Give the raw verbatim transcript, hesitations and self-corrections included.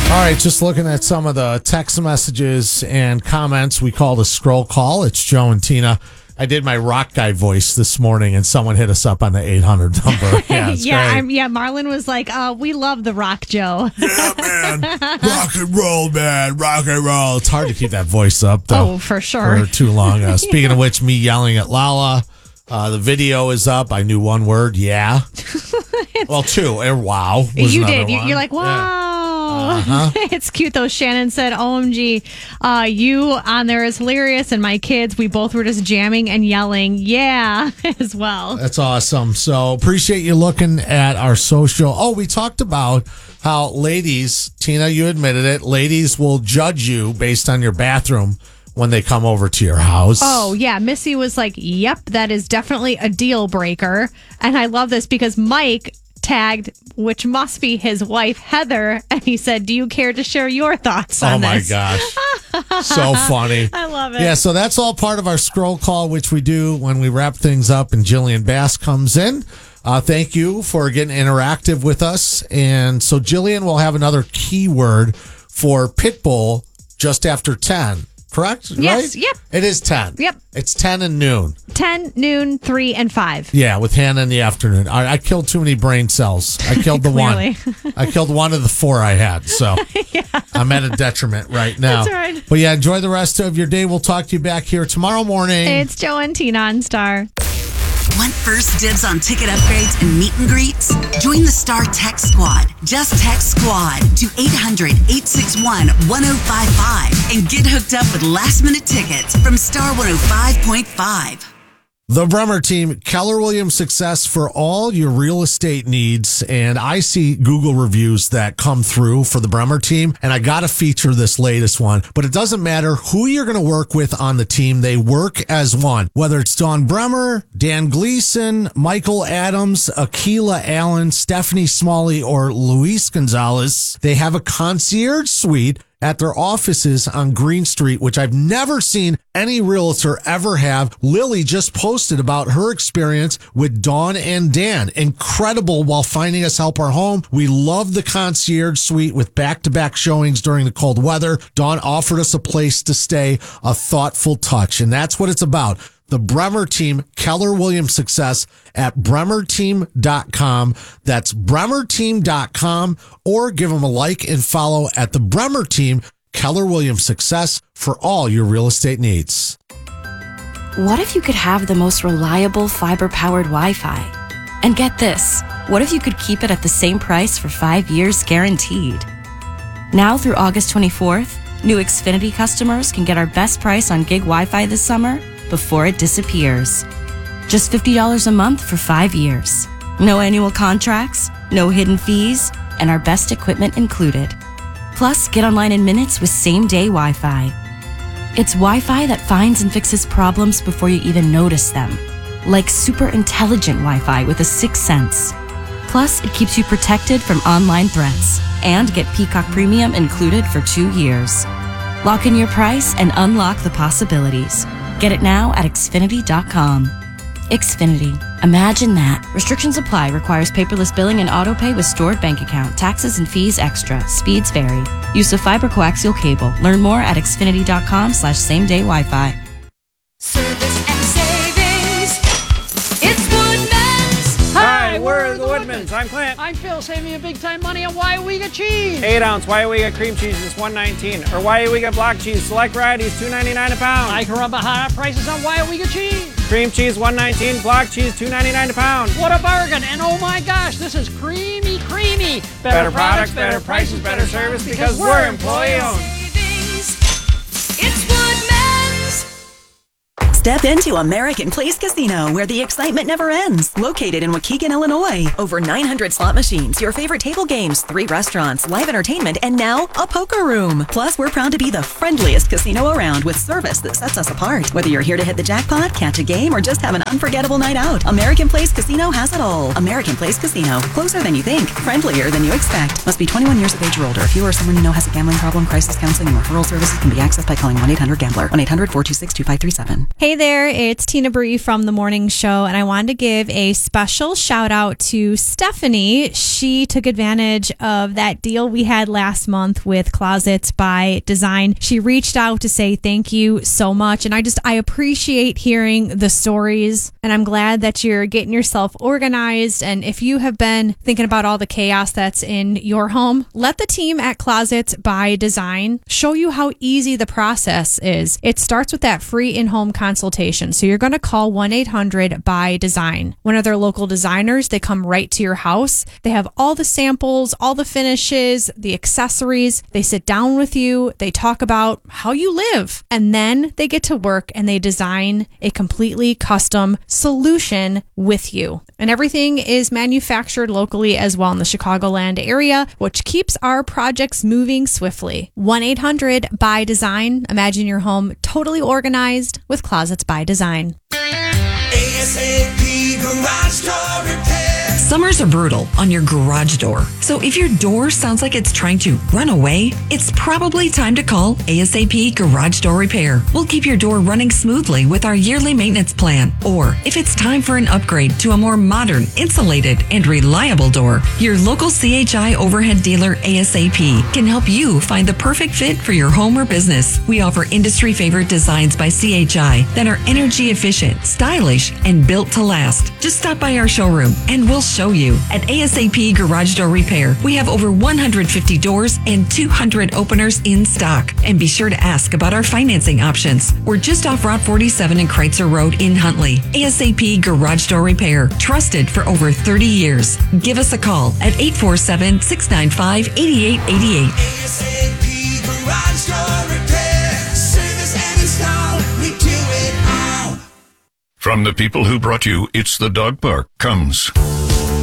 All right, just looking at some of the text messages and comments we called a scroll call. It's Joe and Tina. I did my rock guy voice this morning, and someone hit us up on the eight hundred number. Yeah, it's yeah, great. I'm, yeah. Marlon was like, uh, "We love the rock, Joe." Yeah, man, rock and roll, man, rock and roll. It's hard to keep that voice up, though. Oh, for sure, for too long. Uh, speaking of which, me yelling at Lala. Uh, the video is up. I knew one word, yeah. Well, two. And wow. Was you did. One. You're like, wow. Yeah. Uh-huh. It's cute, though. Shannon said, O M G, uh, you on there is hilarious. And my kids, we both were just jamming and yelling, yeah, as well. That's awesome. So appreciate you looking at our social. Oh, we talked about how ladies, Tina, you admitted it, ladies will judge you based on your bathroom when they come over to your house. Oh, yeah. Missy was like, yep, that is definitely a deal breaker. And I love this because Mike tagged, which must be his wife, Heather, and he said, do you care to share your thoughts on oh this? Oh, my gosh. So funny. I love it. Yeah, so that's all part of our scroll call, which we do when we wrap things up and Jillian Bass comes in. Uh, thank you for getting interactive with us. And so Jillian will have another keyword for Pitbull just after ten. Correct? Yes. Right? Yep. It is ten. Yep. It's ten and noon. ten, noon, three, and five. Yeah, with Hannah in the afternoon. I, I killed too many brain cells. I killed the one. I killed one of the four I had. So yeah. I'm at a detriment right now. That's right. But yeah, enjoy the rest of your day. We'll talk to you back here tomorrow morning. It's Joe and Tina on Star. Want first dibs on ticket upgrades and meet and greets? Join the Star Text Squad. Just text SQUAD to eight hundred, eight six one, one oh five five and get hooked up with last minute tickets from Star one oh five point five. The Bremer team, Keller Williams Success for all your real estate needs. And I see Google reviews that come through for the Bremer team. And I got to feature this latest one. But it doesn't matter who you're going to work with on the team. They work as one. Whether it's Dawn Bremer, Dan Gleason, Michael Adams, Akila Allen, Stephanie Smalley, or Luis Gonzalez, they have a concierge suite at their offices on Green Street, which I've never seen any realtor ever have. Lily just posted about her experience with Dawn and Dan. Incredible while finding us help our home. We love the concierge suite with back-to-back showings during the cold weather. Dawn offered us a place to stay, a thoughtful touch, and that's what it's about. The Bremer team, Keller Williams Success at bremer team dot com. That's bremer team dot com, or give them a like and follow at the Bremer team, Keller Williams Success for all your real estate needs. What if you could have the most reliable fiber-powered Wi-Fi? And get this, what if you could keep it at the same price for five years guaranteed? Now through August twenty-fourth, new Xfinity customers can get our best price on gig Wi-Fi this summer before it disappears. Just fifty dollars a month for five years. No annual contracts, no hidden fees, and our best equipment included. Plus, get online in minutes with same-day Wi-Fi. It's Wi-Fi that finds and fixes problems before you even notice them. Like super intelligent Wi-Fi with a sixth sense. Plus, it keeps you protected from online threats. And get Peacock Premium included for two years. Lock in your price and unlock the possibilities. Get it now at Xfinity dot com. Xfinity. Imagine that. Restrictions apply. Requires paperless billing and autopay with stored bank account. Taxes and fees extra. Speeds vary. Use of fiber coaxial cable. Learn more at Xfinity dot com slash same day Wi-Fi. Service and savings. It's Woodman's. Hi, we're the Woodmans. I'm Clint. I'm Phil. Save me a big time money on Waiawega cheese. Eight ounce Waiawega cream cheese is one nineteen, or Waiawega block cheese select varieties two ninety-nine a pound. I can run behind prices on Waiawega cheese. Cream cheese one nineteen, block cheese two ninety-nine a pound. What a bargain! And oh my gosh, this is creamy, creamy. Better, better products, better prices, better service because, because we're employee owned. It's Woodman's. Step into American Place Casino, where the excitement never ends. Located in Waukegan, Illinois. Over nine hundred slot machines, your favorite table games, three restaurants, live entertainment, and now a poker room. Plus, we're proud to be the friendliest casino around with service that sets us apart. Whether you're here to hit the jackpot, catch a game, or just have an unforgettable night out, American Place Casino has it all. American Place Casino. Closer than you think. Friendlier than you expect. Must be twenty-one years of age or older. If you or someone you know has a gambling problem, crisis counseling and referral services can be accessed by calling one eight hundred gambler. one eight hundred, four two six, two five three seven. Hey, Hey there, it's Tina Bree from The Morning Show, and I wanted to give a special shout out to Stephanie. She took advantage of that deal we had last month with Closets by Design. She reached out to say thank you so much, and I just, I appreciate hearing the stories, and I'm glad that you're getting yourself organized. And if you have been thinking about all the chaos that's in your home, let the team at Closets by Design show you how easy the process is. It starts with that free in-home consultation. So you're going to call one eight hundred by design. One of their local designers, they come right to your house. They have all the samples, all the finishes, the accessories. They sit down with you. They talk about how you live. And then they get to work and they design a completely custom solution with you. And everything is manufactured locally as well in the Chicagoland area, which keeps our projects moving swiftly. one eight hundred by design. Imagine your home totally organized with Closets by Design. A S A P Garage Door Repair. Summers are brutal on your garage door. So if your door sounds like it's trying to run away, it's probably time to call A S A P Garage Door Repair. We'll keep your door running smoothly with our yearly maintenance plan. Or if it's time for an upgrade to a more modern, insulated, and reliable door, your local C H I overhead dealer A S A P can help you find the perfect fit for your home or business. We offer industry favorite designs by C H I that are energy efficient, stylish, and built to last. Just stop by our showroom and we'll show you. At A S A P Garage Door Repair, we have over one hundred fifty doors and two hundred openers in stock. And be sure to ask about our financing options. We're just off Route forty-seven and Kreitzer Road in Huntley. A S A P Garage Door Repair, trusted for over thirty years. Give us a call at eight four seven, six nine five, eight eight eight eight. A S A P Garage Door Repair. Service and install, we do it all. From the people who brought you It's the Dog Park comes